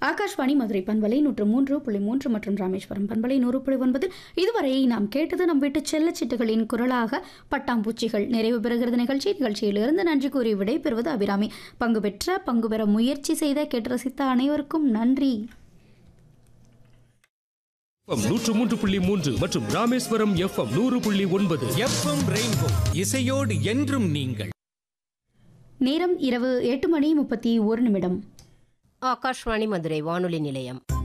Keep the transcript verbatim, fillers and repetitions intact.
ஆகாஷ்வாணி மதுரை பண்பலை நூற்று மூன்று புள்ளி மூன்று மற்றும் ராமேஸ்வரம் பண்பலை நூறு புள்ளி ஒன்பதில் இதுவரை நாம் கேட்டது நம் வீட்டு செல்லச்சிட்டுகளின் குரலாக பட்டாம்பூச்சிகள். நிறைவு பெறுகிறது நிகழ்ச்சி. நிகழ்ச்சியிலிருந்து நன்றி கூறி விடைபெறுவது அபிராமி. பங்கு பெற்ற பங்கு பெற முயற்சி செய்த கேட்டு ரசித்த அனைவருக்கும் நன்றி. நூற்று மூன்று புள்ளி மூன்று மற்றும் ராமேஸ்வரம் எஃப்எம் நூறு புள்ளி ஒன்பது. எஃப்எம் ரெயின்போ இசையோடு என்றும் நீங்கள். நேரம் இரவு எட்டு மணி முப்பத்தி ஒரு நிமிடம். ஆகாஷ்வாணி மதுரை வானொலி நிலையம்.